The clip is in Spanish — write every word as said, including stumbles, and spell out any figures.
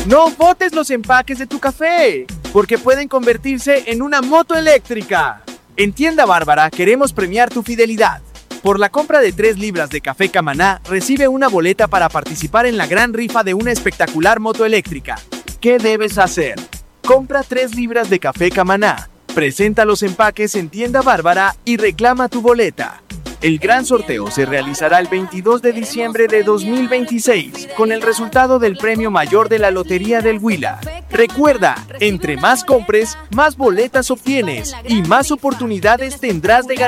No botes los empaques de tu café, porque pueden convertirse en una moto eléctrica. En Tienda Bárbara queremos premiar tu fidelidad. Por la compra de tres libras de café Camaná, recibe una boleta para participar en la gran rifa de una espectacular moto eléctrica. ¿Qué debes hacer? Compra tres libras de café Camaná, presenta los empaques en Tienda Bárbara y reclama tu boleta. El gran sorteo se realizará el veintidós de diciembre de dos mil veintiséis, con el resultado del premio mayor de la Lotería del Huila. Recuerda, entre más compres, más boletas obtienes y más oportunidades tendrás de ganar.